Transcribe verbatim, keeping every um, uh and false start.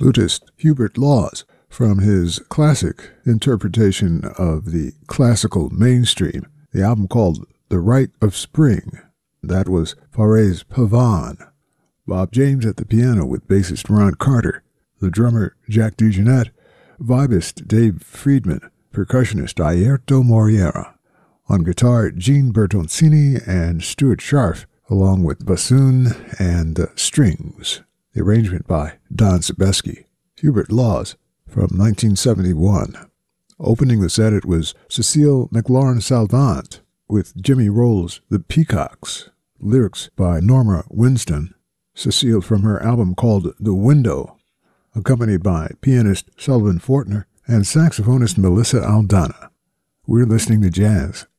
flutist Hubert Laws from his classic interpretation of the classical mainstream, the album called The Rite of Spring. That was Fares Pavan. Bob James at the piano with bassist Ron Carter, the drummer Jack DeJohnette, vibist Dave Friedman, percussionist Aierto Moriera. On guitar, Gene Bertoncini and Stuart Scharf, along with bassoon and uh, strings. The arrangement by Don Sebesky. Hubert Laws from nineteen seventy-one. Opening the set, it was Cecile McLaurin Salvant with Jimmy Rolls' The Peacocks. Lyrics by Norma Winston. Cecile from her album called The Window, accompanied by pianist Sullivan Fortner and saxophonist Melissa Aldana. We're listening to jazz